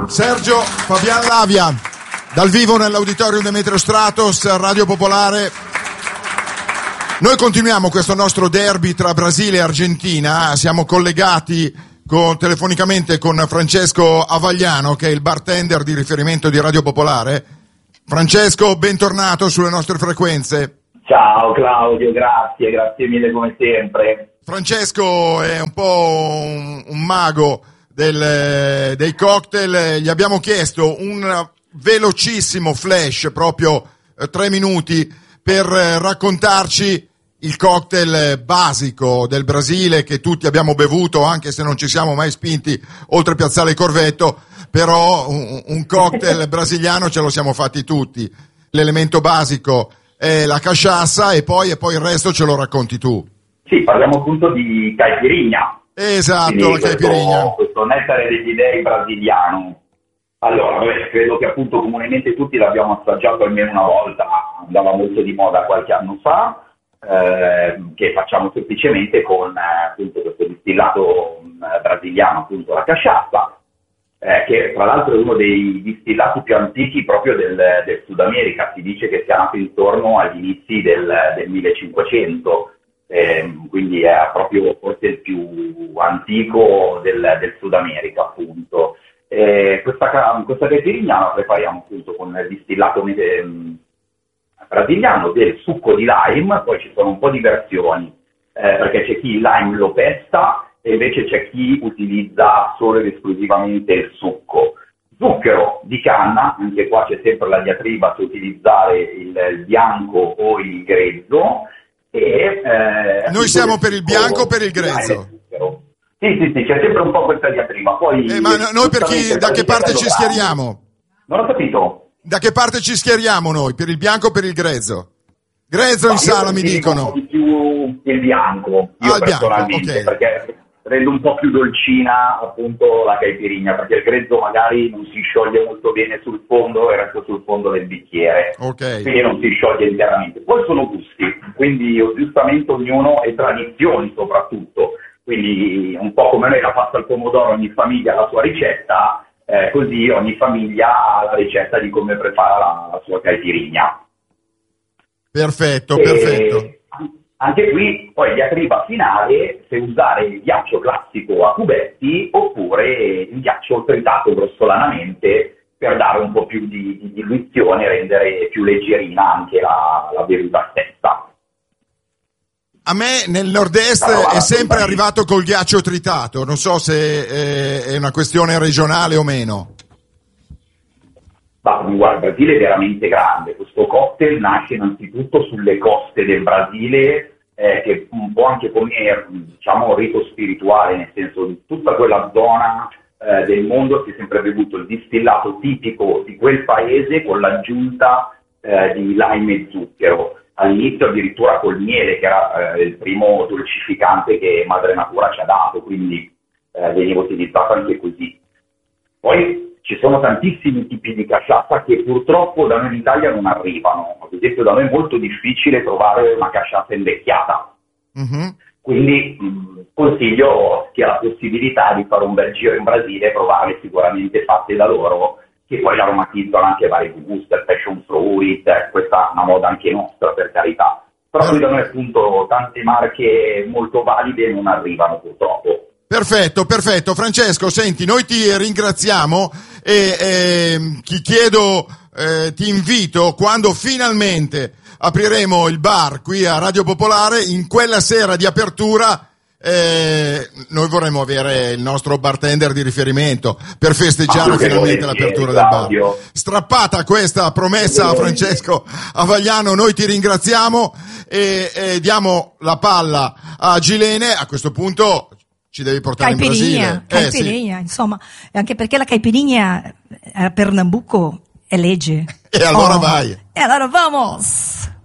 Sergio Fabian Lavia, dal vivo nell'Auditorium Demetrio Stratos, Radio Popolare. Noi continuiamo questo nostro derby tra Brasile e Argentina, siamo collegati telefonicamente con Francesco Avagliano, che è il bartender di riferimento di Radio Popolare. Francesco, bentornato sulle nostre frequenze. Ciao Claudio, grazie mille come sempre. Francesco è un po' un mago dei cocktail, gli abbiamo chiesto un velocissimo flash, proprio 3 minuti, per raccontarci il cocktail basico del Brasile che tutti abbiamo bevuto, anche se non ci siamo mai spinti oltre Piazzale Corvetto, però un cocktail brasiliano ce lo siamo fatti tutti. L'elemento basico è la cachaça e poi il resto ce lo racconti tu. Sì, parliamo appunto di caipirinha. Esatto, quindi la caipirinha. Questo nettare degli dei brasiliano. Allora, credo che appunto comunemente tutti l'abbiamo assaggiato almeno una volta, andava molto di moda qualche anno fa, che facciamo semplicemente con appunto questo distillato brasiliano, appunto la cachaça, che tra l'altro è uno dei distillati più antichi proprio del Sud America, si dice che sia nato intorno agli inizi del 1500. Quindi è proprio forse il più antico del Sud America, appunto. Questa caipirinha la prepariamo appunto con il distillato brasiliano del succo di lime. Poi ci sono un po' di versioni, perché c'è chi il lime lo pesta e invece c'è chi utilizza solo ed esclusivamente il succo. Zucchero di canna, anche qua c'è sempre la diatriba se utilizzare il bianco o il grezzo. Noi siamo per il bianco o per il grezzo? Sì, c'è sempre un po' questa diatriba. Poi, ma noi da che parte ci schieriamo? Non ho capito. Da che parte ci schieriamo noi? Per il bianco o per il grezzo? Grezzo in sala mi dicono. Di più il bianco, io personalmente, okay. Perché rende un po' più dolcina appunto la caipirinha, perché il grezzo magari non si scioglie molto bene sul fondo e resta sul fondo del bicchiere, quindi non si scioglie interamente. Poi sono gusti, quindi giustamente ognuno, e tradizioni soprattutto, quindi un po' come noi la pasta al pomodoro, ogni famiglia ha la sua ricetta, così ogni famiglia ha la ricetta di come prepara la sua caipirinha. Perfetto. Anche qui poi diatriba finale se usare il ghiaccio classico a cubetti oppure il ghiaccio tritato grossolanamente per dare un po' più di diluizione e rendere più leggerina anche la bevuta stessa. A me nel nord-est è sempre arrivato col ghiaccio tritato, non so se è una questione regionale o meno. Ma guarda, il Brasile è veramente grande. Questo cocktail nasce innanzitutto sulle coste del Brasile, che è un po' anche come, diciamo, un rito spirituale, nel senso di tutta quella zona del mondo si è sempre bevuto il distillato tipico di quel paese con l'aggiunta di lime e zucchero. All'inizio addirittura col miele, che era il primo dolcificante che Madre Natura ci ha dato, quindi veniva utilizzato anche così. Poi ci sono tantissimi tipi di cachaça che purtroppo da noi in Italia non arrivano. Ad esempio da noi è molto difficile trovare una cachaça invecchiata. Mm-hmm. Quindi consiglio chi ha la possibilità di fare un bel giro in Brasile e provarle sicuramente fatte da loro, che poi aromatizzano anche vari gusti, passion fruit, questa è una moda anche nostra per carità. Però qui da noi appunto tante marche molto valide non arrivano purtroppo. Perfetto. Francesco, senti, noi ti ringraziamo e ti invito, quando finalmente apriremo il bar qui a Radio Popolare, in quella sera di apertura noi vorremmo avere il nostro bartender di riferimento per festeggiare finalmente l'apertura del bar. Strappata questa promessa a Francesco Avagliano, noi ti ringraziamo e diamo la palla a Gilene. A questo punto ci devi portare in Brasile. Caipirinha, insomma, anche perché la caipirinha a Pernambuco è legge. E allora vai. E allora vamos!